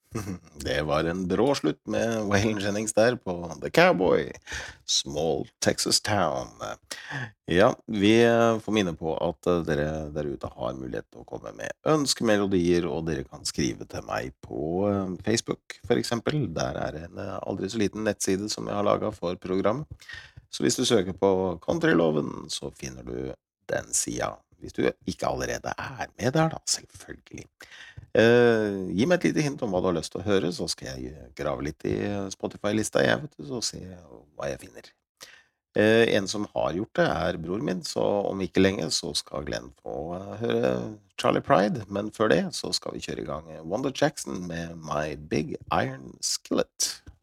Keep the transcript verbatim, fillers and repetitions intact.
Det var en brå slutt med Waylon Jennings der på The Cowboy, Small Texas Town. Ja, vi eh, får minne på at eh, dere der ute har mulighet til å komme med ønskemelodier, og dere kan skrive til meg på eh, Facebook, for eksempel. Der er en eh, aldri så liten nettside som jeg har laget for programmet. Så hvis du søker på Countryloven, så finner du den sida. Hvis du ikke allerede er med der, da, selvfølgelig. Eh, gi meg et lite hint om hva du har lyst til å høre, så skal jeg eh, grave litt i Spotify-lista, jeg, vet du, så se hva jeg finner. Eh, en som har gjort det, er bror min, så om ikke lenge så skal Glenn få eh, høre Charlie Pride, men før det så skal vi kjøre i gang eh, Wanda Jackson med My Big Iron Skillet.